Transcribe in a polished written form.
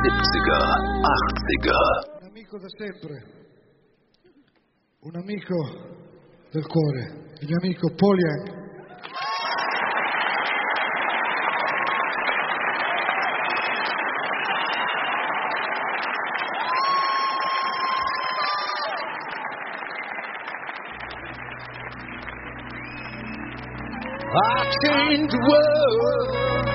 70er, 80er. Un amico da sempre, un amico del cuore, il mio amico Paul Young. I changed the world.